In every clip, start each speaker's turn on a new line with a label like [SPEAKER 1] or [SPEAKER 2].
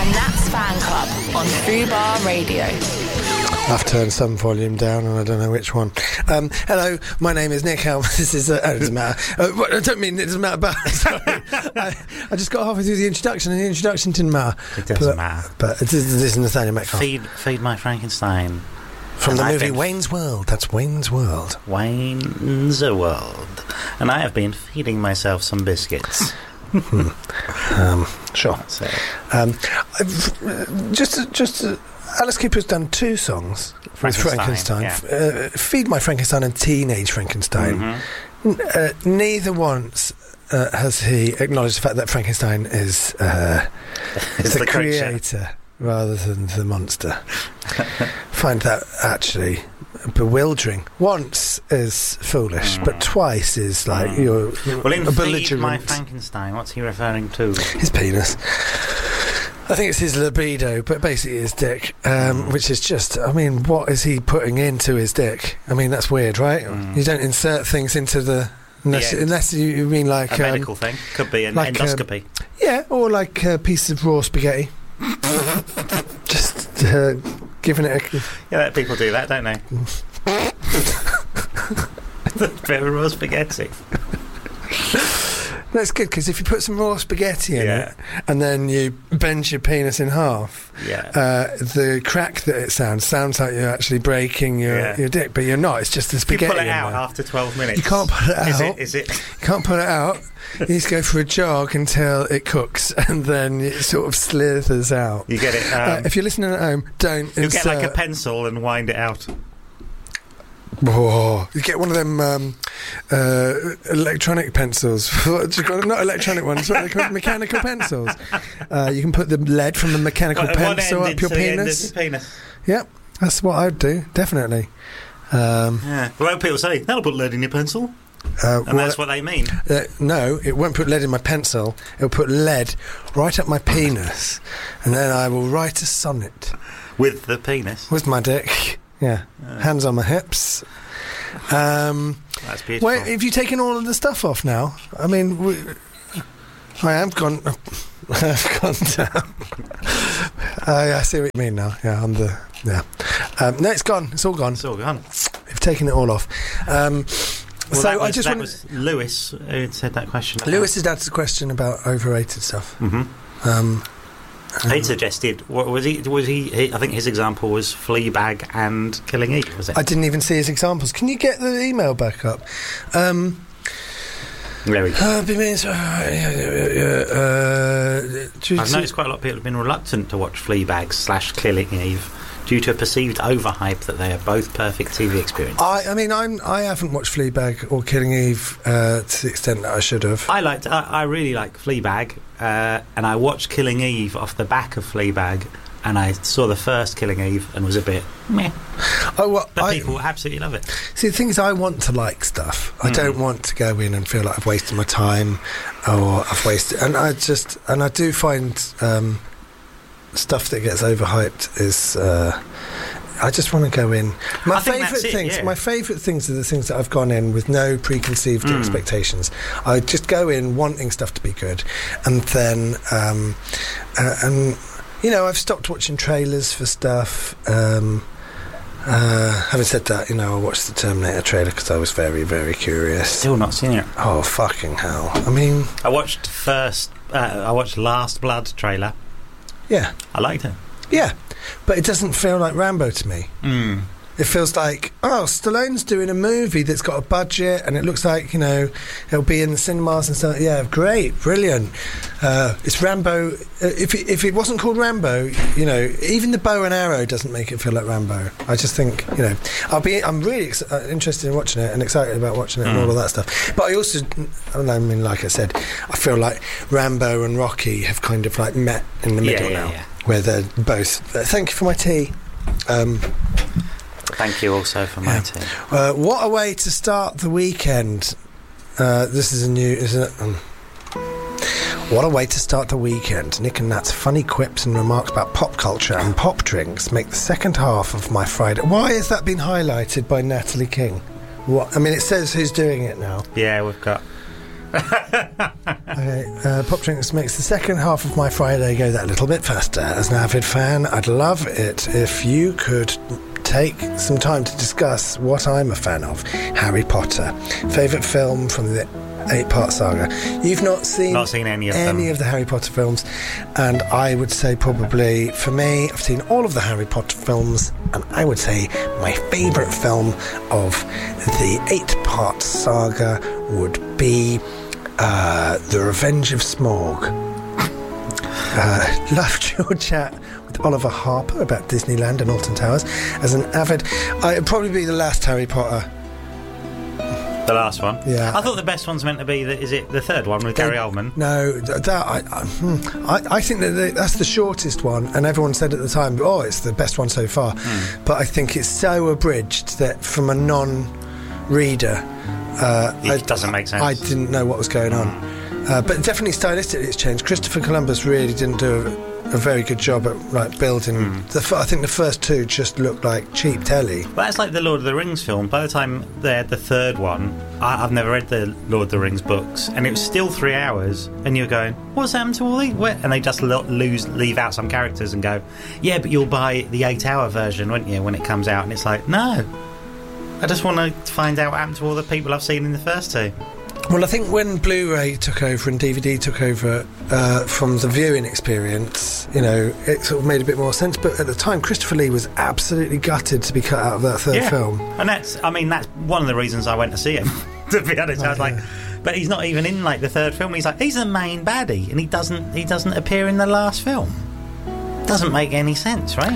[SPEAKER 1] and Nat's Fan Club on Fubar Radio.
[SPEAKER 2] I've turned some volume down and I don't know which one. Hello, my name is Nick Helm. This is... it doesn't matter. I don't mean it doesn't matter, but... Sorry. I just got halfway through the introduction and the introduction didn't matter.
[SPEAKER 3] It doesn't matter.
[SPEAKER 2] But this is Nathaniel Metcalf.
[SPEAKER 3] Feed my Frankenstein.
[SPEAKER 2] From the movie Wayne's World. That's Wayne's World.
[SPEAKER 3] Wayne's World. And I have been feeding myself some biscuits.
[SPEAKER 2] Sure. Alice Cooper's done 2 songs with Frankenstein.
[SPEAKER 3] Yeah.
[SPEAKER 2] Feed My Frankenstein and Teenage Frankenstein.
[SPEAKER 3] Mm-hmm.
[SPEAKER 2] Neither once has he acknowledged the fact that Frankenstein is the creator rather than the monster. Find that actually bewildering. Once is foolish, but twice is like you're
[SPEAKER 3] well, in
[SPEAKER 2] belligerent.
[SPEAKER 3] Feed My Frankenstein, what's he referring to?
[SPEAKER 2] His penis. I think it's his libido, but basically his dick, which is just, I mean, what is he putting into his dick? I mean, that's weird, right? You don't insert things into the... Unless you mean like...
[SPEAKER 3] a medical thing. Could be an endoscopy.
[SPEAKER 2] Yeah, or like a piece of raw spaghetti. Just giving it a...
[SPEAKER 3] Yeah, people do that, don't they? A bit of raw spaghetti.
[SPEAKER 2] That's good, because if you put some raw spaghetti in it and then you bend your penis in half, the crack that it sounds like you're actually breaking your dick, but you're not. It's just the spaghetti.
[SPEAKER 3] You pull it out after 12 minutes.
[SPEAKER 2] You can't put it out.
[SPEAKER 3] Is it?
[SPEAKER 2] You can't put it out. You need to go for a jog until it cooks, and then it sort of slithers out.
[SPEAKER 3] You get it.
[SPEAKER 2] If you're listening at home, don't
[SPEAKER 3] you
[SPEAKER 2] insert...
[SPEAKER 3] get like a pencil and wind it out.
[SPEAKER 2] Whoa. You get one of them electronic pencils. Not electronic ones, what are they called? Mechanical pencils. You can put the lead from the mechanical pencil up your penis. Yep, that's what I'd do, definitely.
[SPEAKER 3] Well, people say, that'll put lead in your pencil. And that's what they mean.
[SPEAKER 2] No, it won't put lead in my pencil. It'll put lead right up my penis, and then I will write a sonnet.
[SPEAKER 3] With the penis?
[SPEAKER 2] With my dick. Yeah, hands on my hips.
[SPEAKER 3] That's beautiful.
[SPEAKER 2] Wait, have you taken all of the stuff off now? I mean, I have gone down. I see what you mean now. Yeah, no, it's gone. It's all gone.
[SPEAKER 3] It's all gone.
[SPEAKER 2] You've taken it all off.
[SPEAKER 3] That was Lewis who said that question.
[SPEAKER 2] Lewis had asked a question about overrated stuff.
[SPEAKER 3] He suggested, was he? I think his example was Fleabag and Killing Eve. Was it?
[SPEAKER 2] I didn't even see his examples. Can you get the email back up?
[SPEAKER 3] There we go.
[SPEAKER 2] I've
[SPEAKER 3] noticed quite a lot of people have been reluctant to watch Fleabag / Killing Eve due to a perceived overhype that they are both perfect TV experiences.
[SPEAKER 2] I haven't watched Fleabag or Killing Eve to the extent that I should have.
[SPEAKER 3] I really like Fleabag, and I watched Killing Eve off the back of Fleabag, and I saw the first Killing Eve and was a bit meh. But people absolutely love it.
[SPEAKER 2] See, the thing is, I want to like stuff. I don't want to go in and feel like I've wasted my time, or I've wasted. And I do find stuff that gets overhyped is. I just want to go in. My favourite things are the things that I've gone in with no preconceived expectations. I just go in wanting stuff to be good, and then I've stopped watching trailers for stuff. Having said that, I watched the Terminator trailer because I was very, very curious.
[SPEAKER 3] Still not seen it.
[SPEAKER 2] Oh, fucking hell! I mean,
[SPEAKER 3] I watched Last Blood trailer.
[SPEAKER 2] Yeah,
[SPEAKER 3] I liked it.
[SPEAKER 2] Yeah, but it doesn't feel like Rambo to me. It feels like, Stallone's doing a movie that's got a budget and it looks like, it'll be in the cinemas and stuff. Yeah, great, brilliant. It's Rambo. If it wasn't called Rambo, even the bow and arrow doesn't make it feel like Rambo. I just think, I'm really interested in watching it and excited about watching it and all of that stuff. But I also, like I said, I feel like Rambo and Rocky have kind of like met in the middle now. Yeah. Where they're both... thank you for my tea.
[SPEAKER 3] Thank you also for my tea.
[SPEAKER 2] What a way to start the weekend. This is a new... What a way to start the weekend. Nick and Nat's funny quips and remarks about pop culture and pop drinks make the second half of my Friday... Why has that been highlighted by Natalie King? It says who's doing it now.
[SPEAKER 3] Yeah, we've got...
[SPEAKER 2] Okay, Pop Drinks makes the second half of my Friday go that little bit faster. As an avid fan, I'd love it if you could take some time to discuss what I'm a fan of. Harry Potter. Favourite film from the 8-part saga. You've not seen any of the Harry Potter films, and I would say probably, for me, I've seen all of the Harry Potter films, and I would say my favourite film of the 8-part saga would be The Revenge of Smaug. Loved your chat with Oliver Harper about Disneyland and Alton Towers. As an avid, it'd probably be the last Harry Potter.
[SPEAKER 3] The last one?
[SPEAKER 2] Yeah.
[SPEAKER 3] I thought the best one's meant to be, is it the third one with Gary Oldman?
[SPEAKER 2] No, I think that's the shortest one, and everyone said at the time, it's the best one so far. But I think it's so abridged that from a non-reader...
[SPEAKER 3] it doesn't make sense.
[SPEAKER 2] I didn't know what was going on. But definitely stylistically it's changed. Christopher Columbus really didn't do a very good job at building. I think the first two just looked like cheap telly.
[SPEAKER 3] Well, that's like the Lord of the Rings film. By the time they had the third one, I've never read the Lord of the Rings books, and it was still 3 hours, and you're going, what's happened to all these? And they just leave out some characters and go, yeah, but you'll buy the 8-hour version, won't you, when it comes out? And it's like, no, I just want to find out what happened to all the people I've seen in the first two.
[SPEAKER 2] Well, I think when Blu-ray took over and DVD took over from the viewing experience, it sort of made a bit more sense. But at the time, Christopher Lee was absolutely gutted to be cut out of that third film.
[SPEAKER 3] And that's one of the reasons I went to see him, to be honest. I was like, but he's not even in the third film. He's the main baddie, and he doesn't appear in the last film. Doesn't make any sense, right?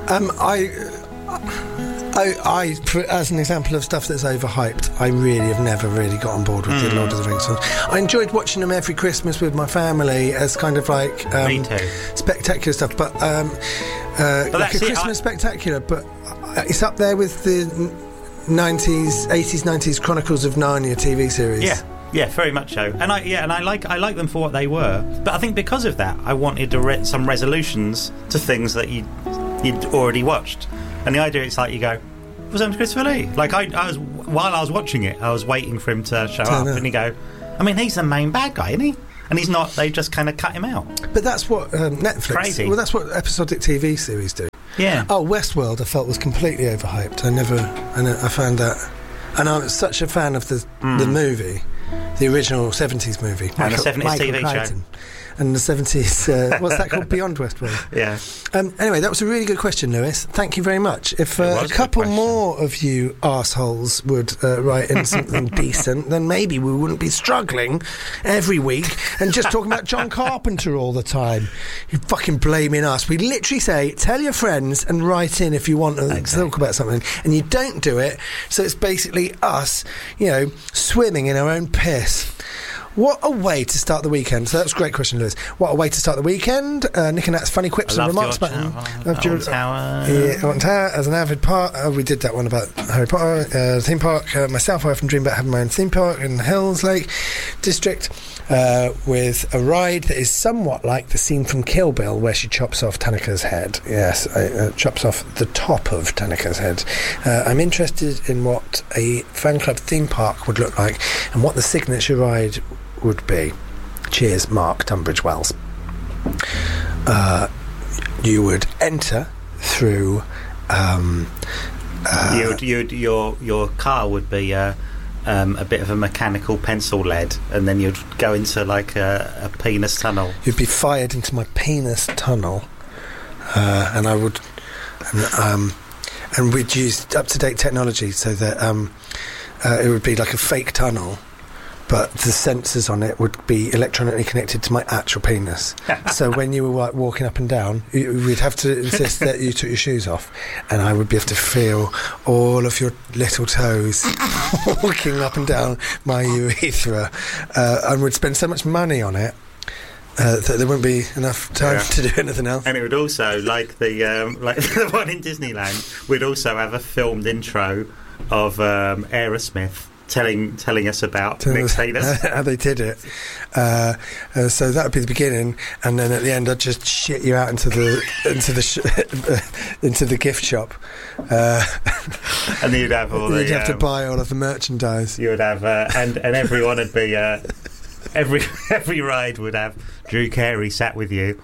[SPEAKER 2] I, as an example of stuff that's overhyped, I really have never really got on board with the Lord of the Rings films. I enjoyed watching them every Christmas with my family as kind of like
[SPEAKER 3] Me too.
[SPEAKER 2] Spectacular stuff, but like a Christmas spectacular. But it's up there with the 80s, 90s Chronicles of Narnia TV series.
[SPEAKER 3] Yeah, very much so. And I like them for what they were. But I think because of that, I wanted some resolutions to things that you'd already watched. And the idea is like you go, was that Christopher Lee? Like while I was watching it, I was waiting for him to show up, and you go, I mean, he's the main bad guy, isn't he? And he's not. They just kind of cut him out.
[SPEAKER 2] But that's what Netflix.
[SPEAKER 3] Crazy.
[SPEAKER 2] Well, that's what episodic TV series do.
[SPEAKER 3] Yeah.
[SPEAKER 2] Oh, Westworld, I felt was completely overhyped. I found that, and I was such a fan of the movie, the original 70s movie,
[SPEAKER 3] and the 70s TV
[SPEAKER 2] Crichton. Show. And the 70s, what's that called? Beyond Westworld.
[SPEAKER 3] Yeah.
[SPEAKER 2] Anyway, that was a really good question, Lewis. Thank you very much. If a couple more of you arseholes would write in something decent, then maybe we wouldn't be struggling every week and just talking about John Carpenter all the time. You're fucking blaming us. We literally say, tell your friends and write in if you want to talk about something. And you don't do it, so it's basically us, swimming in our own piss. What a way to start the weekend. So that was a great question, Lewis. What a way to start the weekend. Nick and Nat's funny quips and remarks button.
[SPEAKER 3] Alton Tower.
[SPEAKER 2] Yeah, Alton Tower as an avid part. We did that one about Harry Potter theme park. Myself, I often dream about having my own theme park in the Hills Lake District with a ride that is somewhat like the scene from Kill Bill where she chops off Tanaka's head. Yes, chops off the top of Tanaka's head. I'm interested in what a fan club theme park would look like and what the signature ride would be. Cheers, Mark, Tunbridge Wells. You would enter through.
[SPEAKER 3] Your car would be a bit of a mechanical pencil lead, and then you'd go into like a penis tunnel.
[SPEAKER 2] You'd be fired into my penis tunnel, and I would, and we'd use up-to-date technology so that it would be like a fake tunnel. But the sensors on it would be electronically connected to my actual penis. So when you were like walking up and down, we'd have to insist that you took your shoes off, and I would be able to feel all of your little toes walking up and down my urethra, and would spend so much money on it that there wouldn't be enough time to do anything else.
[SPEAKER 3] And it would also, like the one in Disneyland, we'd also have a filmed intro of Aerosmith. Telling us about Nick Taylor's.
[SPEAKER 2] How they did it. So that would be the beginning, and then at the end I'd just shit you out into the gift shop.
[SPEAKER 3] And you'd have all
[SPEAKER 2] you'd have to buy all of the merchandise.
[SPEAKER 3] You would have, and everyone would be every ride would have Drew Carey sat with you.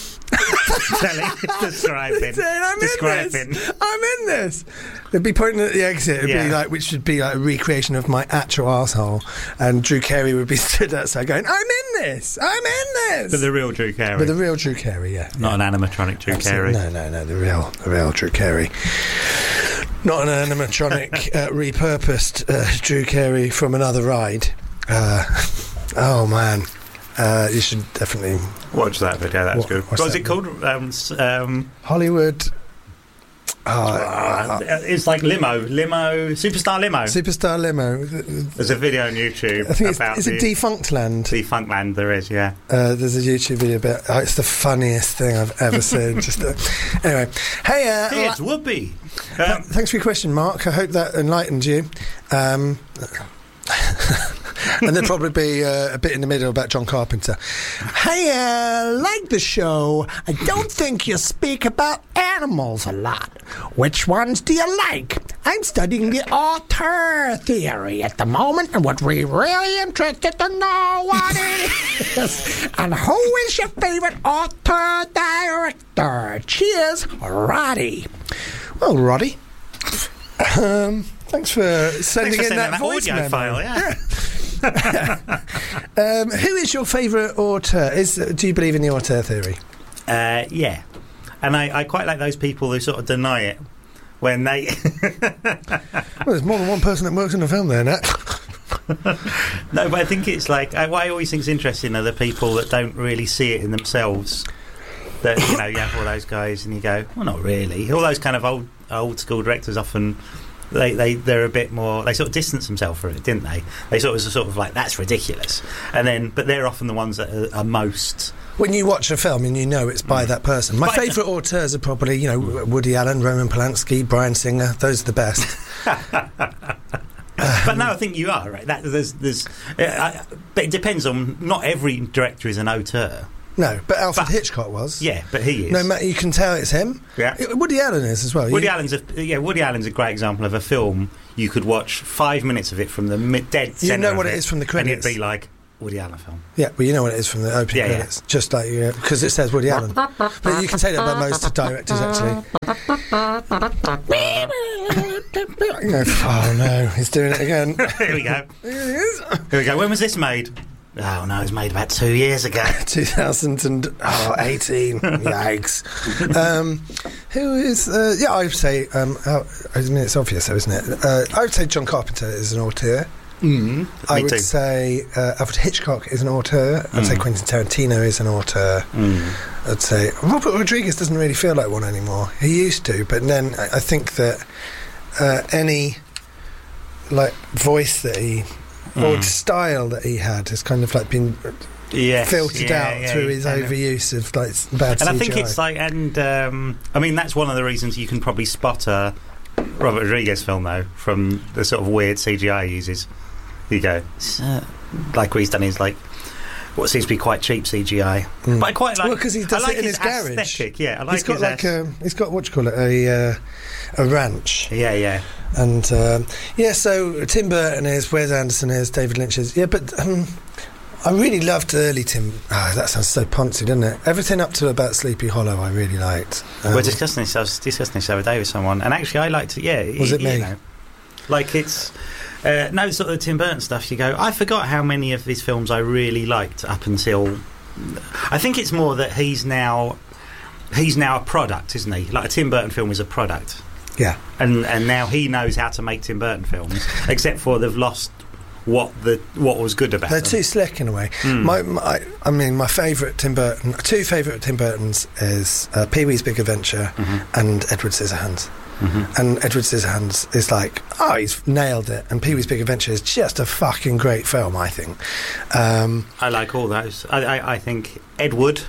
[SPEAKER 3] Describing.
[SPEAKER 2] I'm in this. They'd be pointing at the exit. It'd be like, which would be like a recreation of my actual arsehole, and Drew Carey would be stood outside going, "I'm in this. I'm in this."
[SPEAKER 3] But the real Drew Carey.
[SPEAKER 2] But the real Drew Carey, yeah.
[SPEAKER 3] Not an animatronic Drew Carey.
[SPEAKER 2] No, the real Drew Carey. Not an animatronic repurposed Drew Carey from another ride. Oh man. You should definitely
[SPEAKER 3] watch that video. That's good. What was it called?
[SPEAKER 2] Hollywood.
[SPEAKER 3] It's like limo, Superstar Limo. There's a video on YouTube.
[SPEAKER 2] I think
[SPEAKER 3] about
[SPEAKER 2] it's a Defunctland.
[SPEAKER 3] Defunctland, there is, yeah.
[SPEAKER 2] There's a YouTube video about. It's the funniest thing I've ever seen. Anyway, hey,
[SPEAKER 3] it's Whoopi.
[SPEAKER 2] Thanks for your question, Mark. I hope that enlightened you. And there'll probably be a bit in the middle about John Carpenter. Hey, like the show. I don't think you speak about animals a lot. Which ones do you like? I'm studying the auteur theory at the moment, and what we're really interested to know what it is. And who is your favourite auteur director? Cheers, Roddy. Well, Roddy, thanks for sending in that voice
[SPEAKER 3] audio
[SPEAKER 2] memo.
[SPEAKER 3] File, yeah.
[SPEAKER 2] Who is your favourite auteur? Do you believe in the auteur theory?
[SPEAKER 3] Yeah, and I quite like those people who sort of deny it when they.
[SPEAKER 2] Well, there's more than one person that works in a film there, Nat.
[SPEAKER 3] No, but I think it's like what I always think is interesting are the people that don't really see it in themselves. That you have all those guys, and you go, well, not really. All those kind of old school directors often. They're a bit more. They sort of distance themselves from it, didn't they? They sort of like that's ridiculous, but they're often the ones that are most.
[SPEAKER 2] When you watch a film and you know it's by that person. My favourite auteurs are probably Woody Allen, Roman Polanski, Bryan Singer. Those are the best.
[SPEAKER 3] But no, I think you are right. But it depends on. Not every director is an auteur.
[SPEAKER 2] No, but Alfred Hitchcock was.
[SPEAKER 3] Yeah, but he is.
[SPEAKER 2] No, you can tell it's him.
[SPEAKER 3] Yeah.
[SPEAKER 2] Woody Allen is as well.
[SPEAKER 3] Woody Allen's a great example of a film you could watch 5 minutes of it from the dead centre.
[SPEAKER 2] You know what it is from the credits.
[SPEAKER 3] And it'd be like Woody Allen film.
[SPEAKER 2] Yeah, well, you know what it is from the opening credits. Just like because it says Woody Allen. But you can say that about most directors, actually. Oh no, he's doing it again.
[SPEAKER 3] Here we go.
[SPEAKER 2] Here
[SPEAKER 3] we go. When was this made? Oh no, it was made about 2 years ago.
[SPEAKER 2] 2018. Yikes. Who is? I would say. I mean, it's obvious, though, isn't it? I would say John Carpenter is an auteur. I would say Alfred Hitchcock is an auteur. I'd say Quentin Tarantino is an auteur. I'd say Robert Rodriguez doesn't really feel like one anymore. He used to, but then I think that any voice that he or style that he had has kind of been filtered out through his overuse of bad CGI.
[SPEAKER 3] And I think it's I mean that's one of the reasons you can probably spot a Robert Rodriguez film though from the sort of weird CGI he uses. You go like what he's done is what seems to be quite cheap CGI, but I quite like
[SPEAKER 2] because he does it in his garage.
[SPEAKER 3] Aesthetic. Yeah, I like.
[SPEAKER 2] He's got what do you call it a ranch.
[SPEAKER 3] Yeah.
[SPEAKER 2] And so Tim Burton is, Wes Anderson is, David Lynch is. Yeah, but I really loved early Tim. That sounds so poncy, doesn't it? Everything up to about Sleepy Hollow, I really liked.
[SPEAKER 3] I was discussing this the other day with someone, and actually I liked it. Yeah,
[SPEAKER 2] was it me?
[SPEAKER 3] It's. No, sort of the Tim Burton stuff. You go. I forgot how many of his films I really liked up until. I think it's more that he's now a product, isn't he? Like a Tim Burton film is a product.
[SPEAKER 2] Yeah,
[SPEAKER 3] and now he knows how to make Tim Burton films, except for they've lost what was good about
[SPEAKER 2] them.
[SPEAKER 3] They're
[SPEAKER 2] too slick in a way. My favourite Tim Burton, two favourite Tim Burtons is Pee-wee's Big Adventure and Edward Scissorhands. And Edward Scissorhands is he's nailed it, and Pee-wee's Big Adventure is just a fucking great film, I think.
[SPEAKER 3] I like all those. I think Edward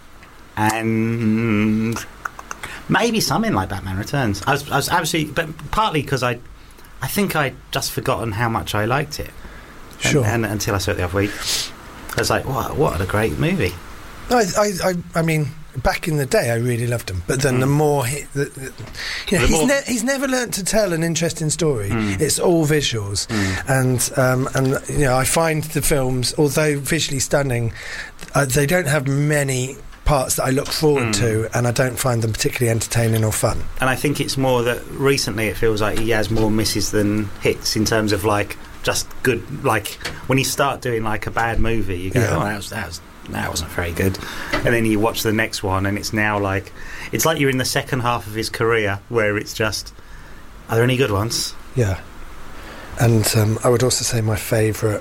[SPEAKER 3] and maybe something like Batman Returns. I was absolutely, but partly because I think I'd just forgotten how much I liked it.
[SPEAKER 2] Sure.
[SPEAKER 3] And until I saw it the other week, I was like, what a great movie.
[SPEAKER 2] I mean, back in the day, I really loved him. But then the more he's never learnt to tell an interesting story. It's all visuals, and you know, I find the films, although visually stunning, they don't have many parts that I look forward to, and I don't find them particularly entertaining or fun.
[SPEAKER 3] And I think it's more that recently it feels like he has more misses than hits in terms of like just good. Like when you start doing like a bad movie, you go, that wasn't very good, and then you watch the next one, and it's now like it's like you're in the second half of his career where it's just, are there any good ones?
[SPEAKER 2] Yeah, and I would also say my favourite,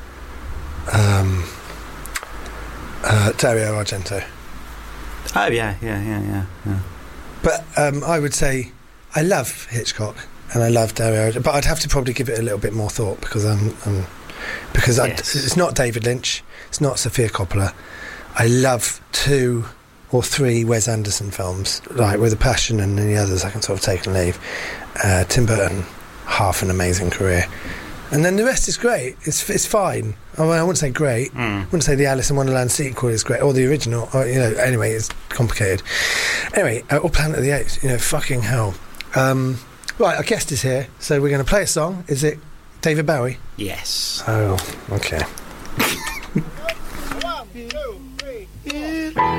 [SPEAKER 2] Dario Argento.
[SPEAKER 3] Oh yeah.
[SPEAKER 2] But I would say I love Hitchcock and I love Dario Argento, but I'd have to probably give it a little bit more thought because it's not David Lynch, it's not Sofia Coppola. I love 2 or 3 Wes Anderson films, like With a Passion, and the others I can sort of take and leave. Tim Burton, half an amazing career. And then the rest is great. It's fine. I wouldn't say great. I wouldn't say the Alice in Wonderland sequel is great, or the original. Or, you know, anyway, it's complicated. Anyway, or Planet of the Apes. You know, fucking hell. Right, our guest is here, so we're going to play a song. Is it David Bowie?
[SPEAKER 3] Yes.
[SPEAKER 2] Oh, okay.